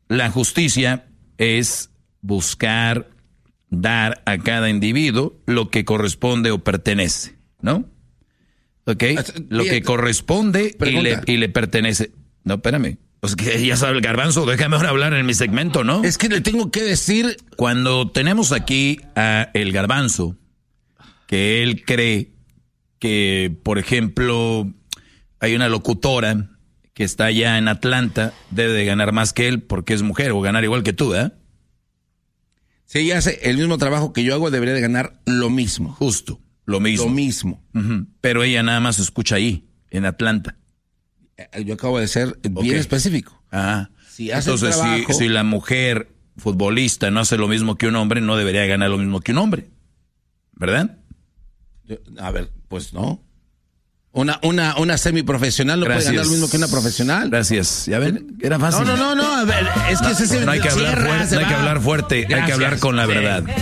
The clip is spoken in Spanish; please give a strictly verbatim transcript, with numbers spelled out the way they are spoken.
la justicia es buscar dar a cada individuo lo que corresponde o pertenece, ¿no? ¿Ok? Lo que corresponde y le, y le pertenece. No, espérame. Pues que ya sabe el garbanzo, déjame ahora hablar en mi segmento, ¿no? Es que le tengo que decir... Cuando tenemos aquí a el garbanzo, que él cree que, por ejemplo, hay una locutora que está allá en Atlanta, debe de ganar más que él porque es mujer o ganar igual que tú, ¿eh? Si ella hace el mismo trabajo que yo hago, debería de ganar lo mismo. Justo, lo mismo. Lo mismo. Uh-huh. Pero ella nada más escucha ahí, en Atlanta. Yo acabo de ser bien okay. específico. Ah, si hace entonces trabajo, si, si la mujer futbolista no hace lo mismo que un hombre, no debería ganar lo mismo que un hombre, ¿verdad? Yo, a ver, pues no. Una, una, una semiprofesional no Gracias. puede ganar lo mismo que una profesional. Gracias. ¿Ya ven? Era fácil. No, no, no, no. A ver, es que no, ese no hay que hablar fuerte, no hay que hablar fuerte, Gracias. hay que hablar con la verdad.